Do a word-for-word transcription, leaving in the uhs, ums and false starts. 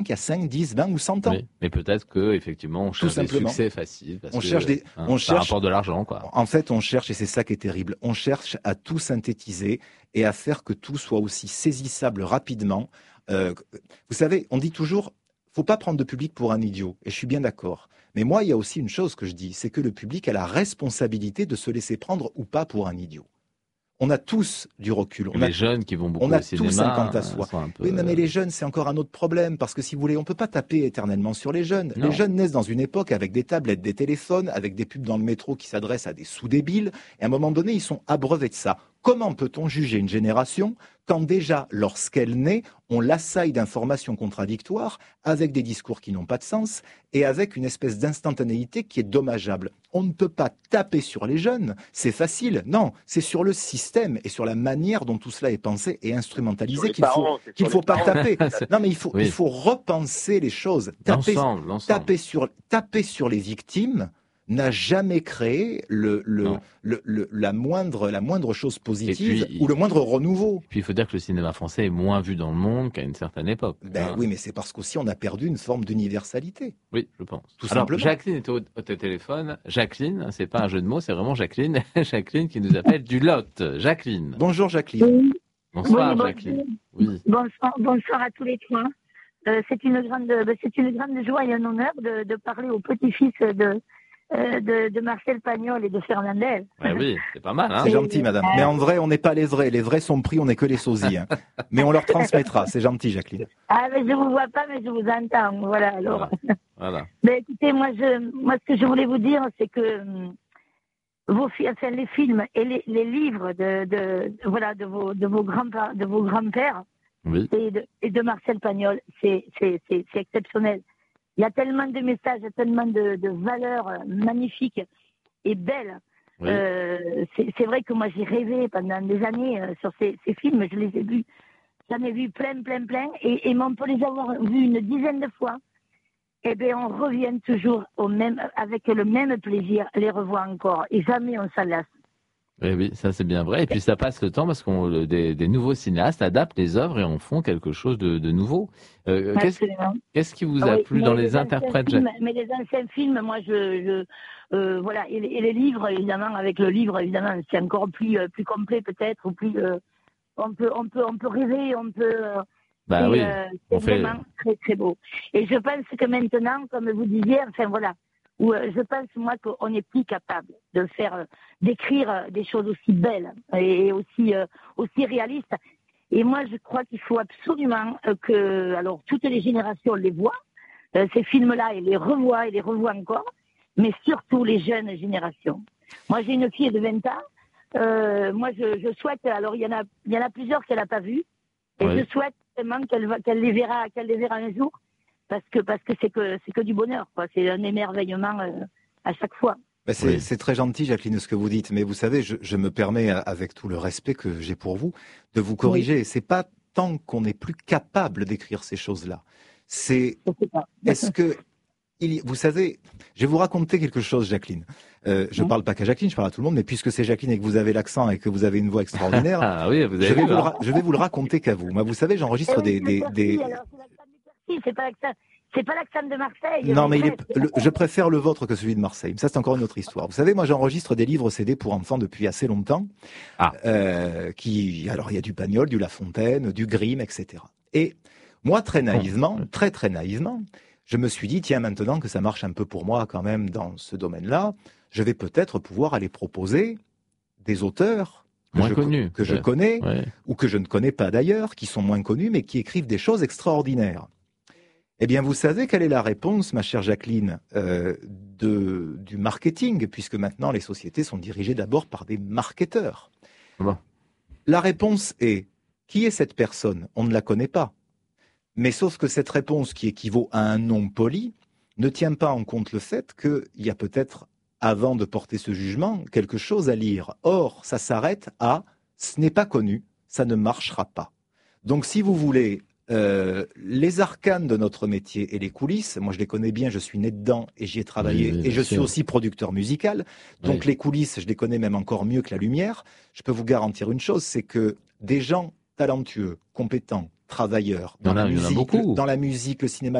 qu'il y a cinq, dix, vingt ou cent ans. Oui, mais peut-être que effectivement on cherche des succès faciles parce on que cherche des, hein, on ça cherche, rapporte de l'argent, quoi. En fait, on cherche, et c'est ça qui est terrible, on cherche à tout synthétiser et à faire que tout soit aussi saisissable rapidement. Euh, vous savez, on dit toujours, faut pas prendre le public pour un idiot, et je suis bien d'accord. Mais moi, il y a aussi une chose que je dis, c'est que le public a la responsabilité de se laisser prendre ou pas pour un idiot. On a tous du recul. On les a, jeunes qui vont beaucoup on a au cinéma, tous cinquante à soi. sont un peu... Oui, non, mais les jeunes, c'est encore un autre problème. Parce que si vous voulez, on peut pas taper éternellement sur les jeunes. Non. Les jeunes naissent dans une époque avec des tablettes, des téléphones, avec des pubs dans le métro qui s'adressent à des sous-débiles. Et à un moment donné, ils sont abreuvés de ça. Comment peut-on juger une génération quand déjà, lorsqu'elle naît, on l'assaille d'informations contradictoires, avec des discours qui n'ont pas de sens, et avec une espèce d'instantanéité qui est dommageable. On ne peut pas taper sur les jeunes, c'est facile. Non, c'est sur le système et sur la manière dont tout cela est pensé et instrumentalisé qu'il faut, qu'il faut pas taper. Non, mais il faut, Oui. il faut repenser les choses. Taper, L'ensemble, l'ensemble. taper sur, taper sur les victimes n'a jamais créé le, le, le, le, la, moindre, la moindre chose positive puis, ou le moindre renouveau. Puis il faut dire que le cinéma français est moins vu dans le monde qu'à une certaine époque. Ben hein. Oui, mais c'est parce qu'aussi on a perdu une forme d'universalité. Oui, je pense. Tout Alors, simplement. Jacqueline est au, au téléphone. Jacqueline, c'est pas un jeu de mots, c'est vraiment Jacqueline. Jacqueline qui nous appelle du Lot. Jacqueline. Bonjour Jacqueline. Oui. Bonsoir oui, Jacqueline. Oui. Bonsoir, bonsoir à tous les trois. Euh, c'est une grande, c'est une grande joie et un honneur de, de parler au petit-fils de, euh, de, de Marcel Pagnol et de Fernandel. Ouais, oui, c'est pas mal. Hein C'est gentil, madame. Mais en vrai, on n'est pas les vrais. Les vrais sont pris, on n'est que les sosies. Hein. Mais on leur transmettra. C'est gentil, Jacqueline. Ah, mais je vous vois pas, mais je vous entends. Voilà. Alors. Voilà. voilà. Mais écoutez, moi, je, moi, ce que je voulais vous dire, c'est que hum, vos, enfin, les films et les, les livres de, de, voilà, de vos, de vos grands, de vos grands-pères. Oui. Et, de, et de Marcel Pagnol, c'est, c'est, c'est, c'est exceptionnel. Il y a tellement de messages, il y a tellement de, de valeurs magnifiques et belles. Oui. Euh, c'est, c'est vrai que moi j'ai rêvé pendant des années euh, sur ces, ces films, je les ai vus, j'en ai vu plein, plein, plein, et, et on peut les avoir vus une dizaine de fois. Et bien on revient toujours au même, avec le même plaisir, les revoir encore, et jamais on s'en lasse. Oui, oui, ça c'est bien vrai. Et puis ça passe le temps parce qu'on des, des nouveaux cinéastes adaptent les œuvres et en font quelque chose de, de nouveau. Euh, qu'est-ce, qu'est-ce qui vous a oui, plu dans les, les interprètes films, Mais les anciens films, moi, je, je euh, voilà, et, et les livres, évidemment, avec le livre, évidemment, c'est encore plus euh, plus complet peut-être, ou plus euh, on peut on peut on peut rêver, on peut. Euh, bah c'est, oui, euh, c'est on vraiment fait... très très beau. Et je pense que maintenant, comme vous disiez, enfin voilà. Où euh, je pense, moi, qu'on n'est plus capable de faire, euh, d'écrire euh, des choses aussi belles et aussi, euh, aussi réalistes. Et moi, je crois qu'il faut absolument euh, que, alors, toutes les générations les voient, euh, ces films-là, et les revoient, et les revoient encore, mais surtout les jeunes générations. Moi, j'ai une fille de vingt ans, euh, moi, je, je souhaite, alors, il y en a, il y en a plusieurs qu'elle n'a pas vues, et oui. je souhaite vraiment qu'elle, qu'elle les verra, qu'elle les verra un jour. Parce que parce que c'est que c'est que du bonheur, quoi. C'est un émerveillement euh, à chaque fois. Ben c'est, oui. c'est très gentil, Jacqueline, ce que vous dites. Mais vous savez, je, je me permets, avec tout le respect que j'ai pour vous, de vous corriger. Oui. C'est pas tant qu'on n'est plus capable d'écrire ces choses-là. C'est est-ce que il, vous savez, je vais vous raconter quelque chose, Jacqueline. Euh, je ne parle pas qu'à Jacqueline, je parle à tout le monde. Mais puisque c'est Jacqueline et que vous avez l'accent et que vous avez une voix extraordinaire, ah oui, vous avez je vais vu, vous hein. le, je vais vous le raconter qu'à vous. Moi, vous savez, j'enregistre oui, des des, des... C'est pas l'accent, c'est pas l'accent de Marseille. Non, mais, mais il est, le, je préfère le vôtre que celui de Marseille. Ça, c'est encore une autre histoire. Vous savez, moi, j'enregistre des livres C D pour enfants depuis assez longtemps. Ah. Euh, qui, alors, il y a du Pagnol, du La Fontaine, du Grimm, et cetera. Et moi, très naïvement, oh. très très naïvement, je me suis dit, tiens, maintenant que ça marche un peu pour moi quand même dans ce domaine-là, je vais peut-être pouvoir aller proposer des auteurs que, moins je, connus, que je connais ouais. ou que je ne connais pas d'ailleurs, qui sont moins connus, mais qui écrivent des choses extraordinaires. Eh bien, vous savez quelle est la réponse, ma chère Jacqueline, euh, de, du marketing, puisque maintenant les sociétés sont dirigées d'abord par des marketeurs. Bon. La réponse est, qui est cette personne ? On ne la connaît pas. Mais sauf que cette réponse, qui équivaut à un nom poli, ne tient pas en compte le fait qu'il y a peut-être, avant de porter ce jugement, quelque chose à lire. Or, ça s'arrête à « ce n'est pas connu, ça ne marchera pas ». Donc, si vous voulez... Euh, les arcanes de notre métier et les coulisses, moi je les connais bien, je suis né dedans et j'y ai travaillé, oui, oui, et je sûr. suis aussi producteur musical, donc oui. Les coulisses, je les connais même encore mieux que la lumière. Je peux vous garantir une chose, c'est que des gens talentueux, compétents, travailleurs. Dans, il y en a, la musique, il y en a beaucoup. Dans la musique, le cinéma,